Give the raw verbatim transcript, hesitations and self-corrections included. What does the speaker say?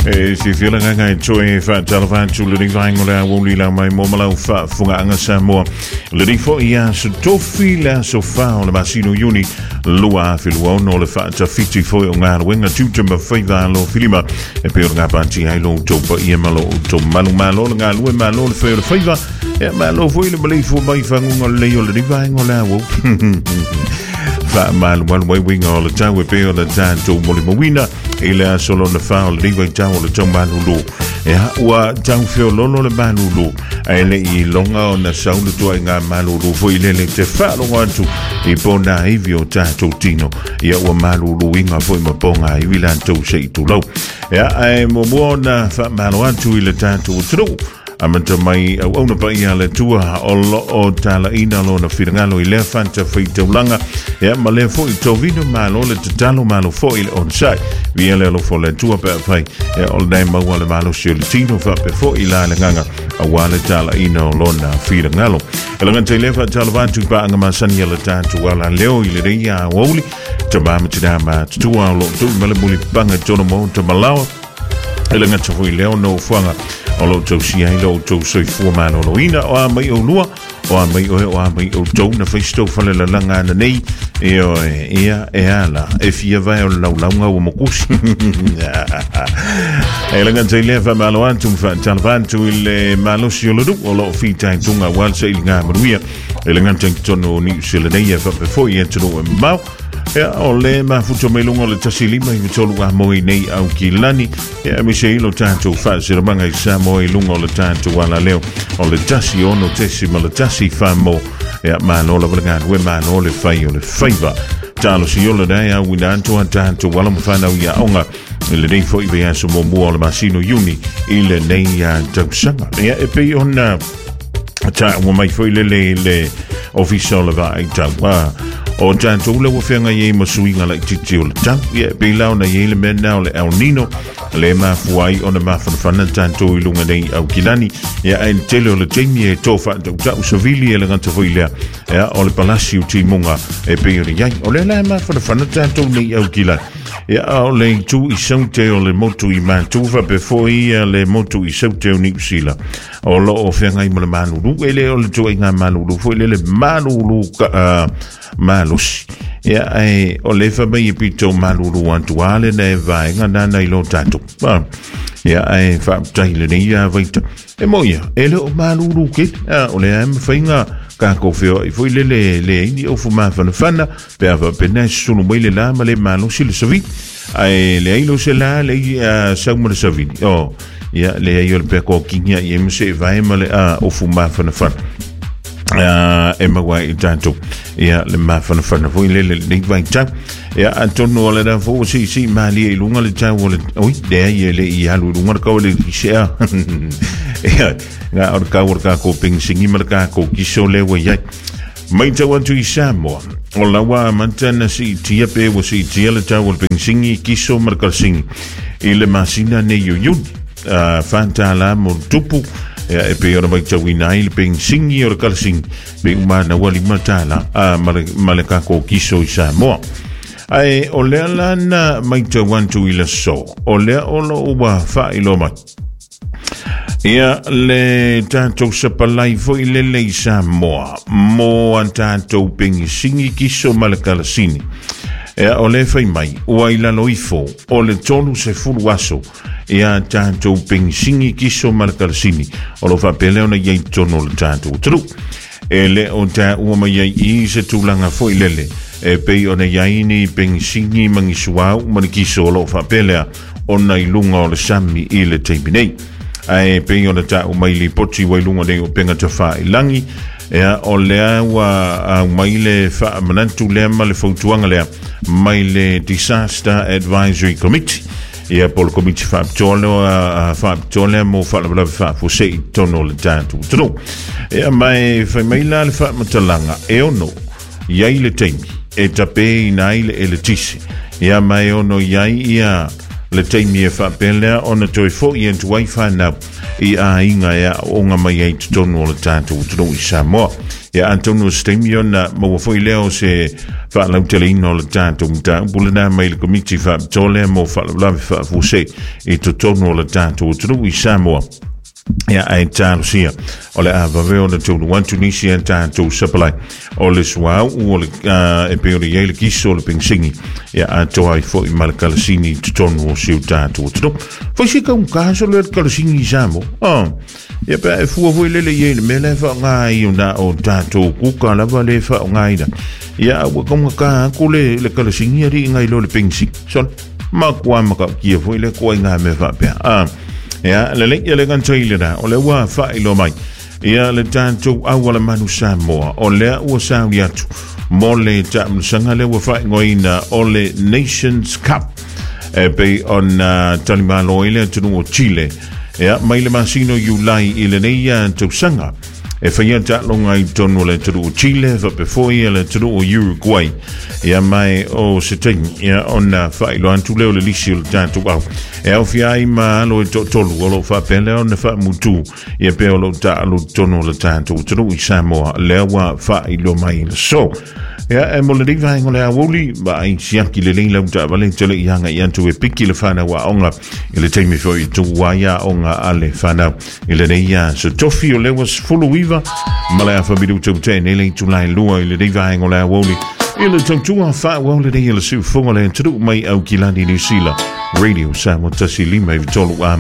E si fila nga ngai choe fa talafan tu le vai ngola woli la mai mo mala fa funga anga Samoa le rifo ia so tofi la so fa on basino uni lua filwa no le fa ta fiti fo nga wenga tutu ma fa va lo filima e pe nga panti ai lo to pa ia malo to malu malo nga lu malo le fa fa va e malo fo le beli fo mai fa ngol le yo le vai ngola wo fa mal mal way wing all the time we pay all the time to moli mowina ele solo le fa le riva tau le tamba lulu e wa tau fio lolo le balulu ele I longa ona saulu to nga malulu foi le le te fa lo wantu I bona ivio tato tino ia wa malulu winga foi maponga I wilan to sei to lo ya ai mo bona fa malwantu ile tato tro amanta mai au ona pa ia le tua o lo o tala ina lo na firngalo I le fanta feita ulanga ya ma le fo I tovino malo le tatalo malo fo I on sai via le lo fo le tua pe fai e o le ma wale malo si le tino fa pe fo I la le nganga a wale tala ina o lo na firngalo e la ngante le fa tala vantu pa anga masani le tatu wala leo I le ria woli tabama tidama tua lo tu mele muli banga tono mo tabalawa e la ngate fo I leo no fuanga o lo tau si ai lo tau soi fuamano lo ina o a mai o lua o a mai o e o a mai o tau na faisto fale la langa na nei e o e ea e ala e fia vai o lau launga o mokusi e langa te lefa malo antum fa talvantu il malo si o lodu o lo fita tunga wal se il nga maruia e langa te tono ni se le nei e fa pe foi e tono e mau e o le ma futo melungo le tasilima I tolu a moi nei au kilani e mi se ilo tanto fa se manga I sa moi lungo le tanto wala leo o le tasi ono tesi ma le tasi fa mo e ma no la vranga we ma no le fai o le faiva talo si yo le dai a winanto tanto wala mo fa na ia onga le nei foi be aso mo mo le masino uni ile nei ya tausanga e pe ona ta mo mai foi le le le official va I tawa o tanto le wo fenga ye mo suinga la titi o le tang ye be lao na ye le mena o le El Nino le ma fuai ona ma fan fan tanto I lunga nei au kilani ya en tele o le jamie to fa to ta usavili le ganta foi le ya o le palacio timunga e pe o ye o le la ma fan fan tanto nei au kilani ya o le tu I sonte o le motu I man tu fa pe foi le motu I sonte o ni sila o lo o fenga I mo le manu ele o le tu nga manu foi le manu ka malusi ya ai o le fa mai pito malulu antu ale ne vai ngana na ilo tatu ba ya ai fa taile ni ya vaita e moia ele o malulu kit o le am fainga ka ko fio I foi le le le ni o fuma fa fana pe va pena sunu mai le la ma le malusi le savi ai le ilo se la le sa mo le savi o ya le io pe ko kinya ye me se vai ma le o fuma fa fana Uh, e magua I tanto ia le mafana fana foi le le le vai tau ia antono le da fo si si mali I lunga le tau le oi de ia le ia lu lunga ka le sia ia nga or ka or ka ko ping singi mar ka ko kiso le wa ia mai tau antu I Samoa o la wa mantana si tia pe wo si tia le tau ping singi kiso mar ka singi I le masina ne yu yu uh, fanta la mo tupu ya e pe ora mai tau ina il ping singi or kal sing be uma na wali matala a male ka ko kiso I Samoa ai o le lana mai tau wantu I le so o le o lo wa fa I lo mai ia le tanto sepalai fo I le le Samoa mo an tanto ping singi kiso male kal sini e o le fai mai o ai la loifo o le tonu se fulu aso ia tanto ping singi kiso markalsini o lo fa peleo na ye tono le tanto tru e le o ta o ma ye I se tulanga foi lele e pe o na ye ni ping singi mangi suau man kiso lo fa pelea o na ilunga o le sami I le tebinei ai pe o na ta o mai li poti wa ilunga de o penga te fa ilangi ea o lea wa mai le fa manantu le ma le fautuanga lea mai le Disaster Advisory Committee ia pol committee fa tole fa tole mo fa la fa fo sei tono le tantu tro e mai fa mai la fa matalanga e ono ia le temi e tape ina ile e le tisi ia mai ono ia ia le temi e fa pele ona toi fo i entu wifi na i a inga ia onga mai e tono le tantu tro I Samoa ya Antonio Stemio na mo foi leo se fa la utelino le tanto mta bulana mai le komiti fa tole mo fa la fa fuse e to tono le tanto tu i Samoa ya ai talo sia ole ava veo na tu one Tunisia tanto supply ole swa ole e pe ole yele kiso le pensingi ya ato ai fo i malkalsini to tono si tanto tu foi si ka un caso le kalsini Samo ah ya pe fu fu le le yele me le fa ngai una o tanto ku ka la va le fa ngai da ya wa kom ka ku le le kalsini ri ngai lo le pensi son ma kwa ma ka ki fu le ko ngai me fa pe ah ya le le le kan tsaile da o le wa fa ilo mai ya le tanto awala manu Samoa o le o sa yatu mo le ta sanga le wa fa ngoina o le Nations Cup e pe on talimalo ile tunu Chile ya mai le masino Julai ile nei ya to sanga e faiata longa i tonu le tunu Chile va pe foi le tunu Uruguay ya mai o seteng ya ona fa ilo antu le le lisi le tanto au e au fiai ma lo to tolu lo fa pele on fa mutu e pe lo ta lo tonu le tanto tunu i Samoa le wa fa ilo mai so ya e mo le diva ngole a woli ba ai siaki le le ta vale tele yanga yantu e piki le fana wa onga ile temi fo i tu wa ya onga ale fana ile ne ya so tofi o le was full wiva mala fa bidu tu te ne le tu lai lua ile diva ngole a woli ile tu tu fa woli de ile su fo le tu mai au kilandi ni sila radio Samoa tasili mai tolu a